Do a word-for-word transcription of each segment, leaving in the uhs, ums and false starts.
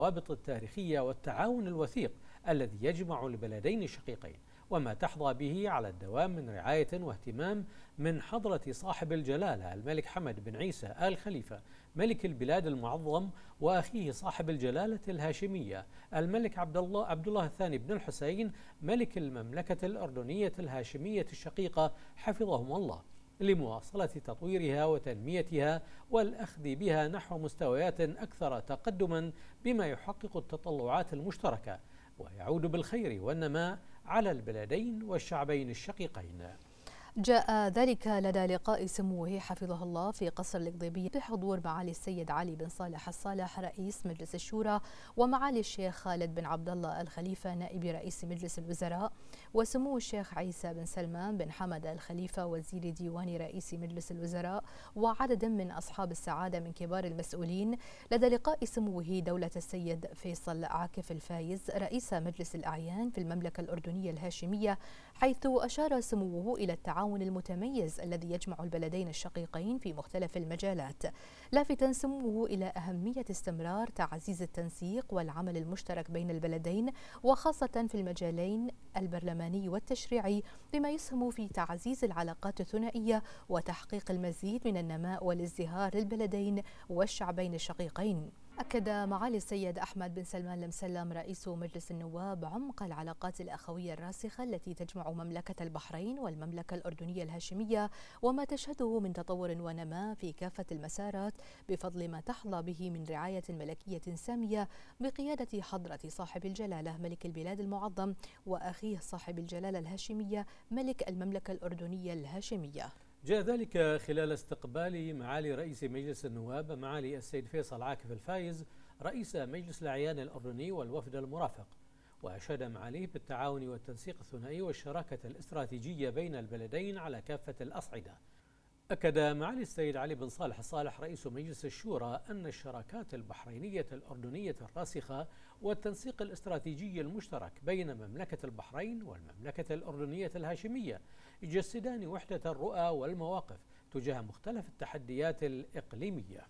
الروابط التاريخية والتعاون الوثيق الذي يجمع البلدين الشقيقين، وما تحظى به على الدوام من رعاية واهتمام من حضرة صاحب الجلالة الملك حمد بن عيسى آل خليفة ملك البلاد المعظم، وأخيه صاحب الجلالة الهاشمية الملك عبد الله عبد الله الثاني بن الحسين ملك المملكة الأردنية الهاشمية الشقيقة حفظهم الله، لمواصلة تطويرها وتنميتها والأخذ بها نحو مستويات أكثر تقدما بما يحقق التطلعات المشتركة ويعود بالخير والنماء على البلدين والشعبين الشقيقين. جاء ذلك لدى لقاء سموه حفظه الله في قصر القضيبية بحضور معالي السيد علي بن صالح الصالح رئيس مجلس الشورى، ومعالي الشيخ خالد بن عبد الله الخليفة نائب رئيس مجلس الوزراء، وسمو الشيخ عيسى بن سلمان بن حمد الخليفة وزير ديوان رئيس مجلس الوزراء، وعدد من أصحاب السعادة من كبار المسؤولين. لدى لقاء سموه دولة السيد فيصل عاكف الفايز رئيس مجلس الأعيان في المملكة الأردنية الهاشمية، حيث أشار سموه إلى التعاون التعاون المتميز الذي يجمع البلدين الشقيقين في مختلف المجالات، لافتا سموه إلى أهمية استمرار تعزيز التنسيق والعمل المشترك بين البلدين، وخاصة في المجالين البرلماني والتشريعي، بما يسهم في تعزيز العلاقات الثنائية وتحقيق المزيد من النماء والازدهار للبلدين والشعبين الشقيقين. أكد معالي السيد أحمد بن سلمان المسلم رئيس مجلس النواب عمق العلاقات الأخوية الراسخة التي تجمع مملكة البحرين والمملكة الأردنية الهاشمية، وما تشهده من تطور ونماء في كافة المسارات بفضل ما تحظى به من رعاية ملكية سامية بقيادة حضرة صاحب الجلالة ملك البلاد المعظم وأخيه صاحب الجلالة الهاشمية ملك المملكة الأردنية الهاشمية. جاء ذلك خلال استقبال معالي رئيس مجلس النواب معالي السيد فيصل عاكف الفايز رئيس مجلس الأعيان الأردني والوفد المرافق، وأشاد معاليه بالتعاون والتنسيق الثنائي والشراكة الاستراتيجية بين البلدين على كافة الأصعدة. أكد معالي السيد علي بن صالح الصالح رئيس مجلس الشورى أن الشراكات البحرينية الأردنية الراسخة والتنسيق الاستراتيجي المشترك بين مملكة البحرين والمملكة الأردنية الهاشمية يجسدان وحدة الرؤى والمواقف تجاه مختلف التحديات الإقليمية.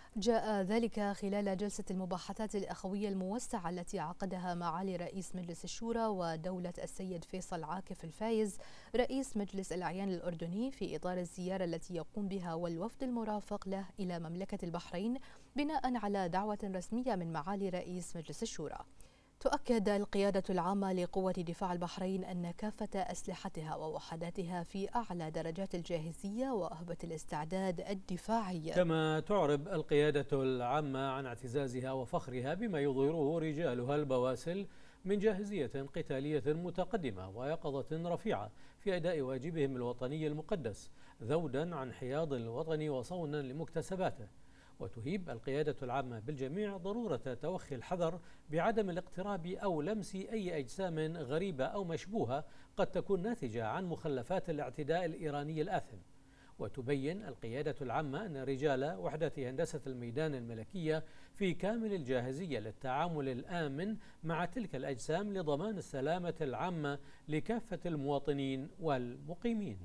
جاء ذلك خلال جلسة المباحثات الأخوية الموسعة التي عقدها معالي رئيس مجلس الشورى ودولة السيد فيصل عاكف الفايز رئيس مجلس الأعيان الأردني في إطار الزيارة التي يقوم بها والوفد المرافق له إلى مملكة البحرين بناء على دعوة رسمية من معالي رئيس مجلس الشورى. تؤكد القيادة العامة لقوة دفاع البحرين أن كافة أسلحتها ووحداتها في أعلى درجات الجاهزية وأهبة الاستعداد الدفاعي. كما تعرب القيادة العامة عن اعتزازها وفخرها بما يظهره رجالها البواسل من جاهزية قتالية متقدمة ويقظة رفيعة في أداء واجبهم الوطني المقدس، ذودا عن حياض الوطن وصونا لمكتسباته. وتهيب القيادة العامة بالجميع ضرورة توخي الحذر بعدم الاقتراب أو لمس أي أجسام غريبة أو مشبوهة قد تكون ناتجة عن مخلفات الاعتداء الإيراني الآثم. وتبين القيادة العامة أن رجال وحدة هندسة الميدان الملكية في كامل الجاهزية للتعامل الآمن مع تلك الأجسام لضمان السلامة العامة لكافة المواطنين والمقيمين.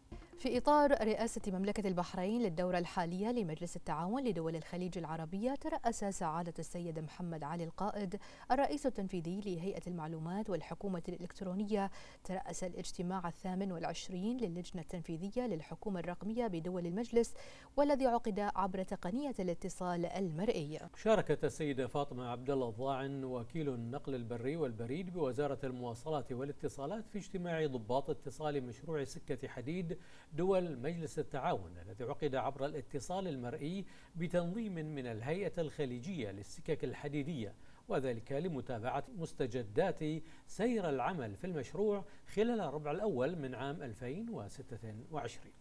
في إطار رئاسة مملكة البحرين للدورة الحالية لمجلس التعاون لدول الخليج العربية، ترأس سعادة السيد محمد علي القائد الرئيس التنفيذي لهيئة المعلومات والحكومة الإلكترونية ترأس الاجتماع الثامن والعشرين للجنة التنفيذية للحكومة الرقمية بدول المجلس، والذي عقد عبر تقنية الاتصال المرئي. شاركت السيدة فاطمة عبد الله الضاعن وكيل النقل البري والبريد بوزارة المواصلات والاتصالات في اجتماع ضباط اتصال مشروع سكة حديد دول مجلس التعاون الذي عقد عبر الاتصال المرئي بتنظيم من الهيئة الخليجية للسكك الحديدية، وذلك لمتابعة مستجدات سير العمل في المشروع خلال الربع الأول من عام ألفين وستة وعشرين.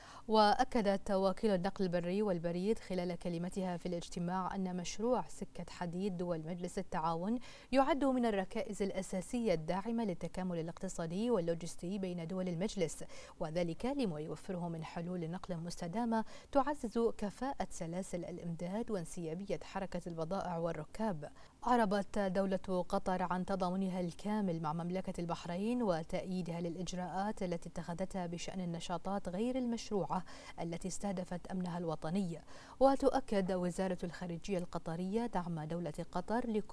وأكدت وكيل النقل البري والبريد خلال كلمتها في الاجتماع أن مشروع سكة حديد دول مجلس التعاون يعد من الركائز الأساسية الداعمة للتكامل الاقتصادي واللوجستي بين دول المجلس، وذلك لما يوفره من حلول نقل مستدامة تعزز كفاءة سلاسل الإمداد وانسيابية حركة البضائع والركاب. أعربت دولة قطر عن تضامنها الكامل مع مملكة البحرين وتأييدها للإجراءات التي اتخذتها بشأن النشاطات غير المشروعة التي استهدفت أمنها الوطني. وتؤكد وزارة الخارجية القطرية دعم دولة قطر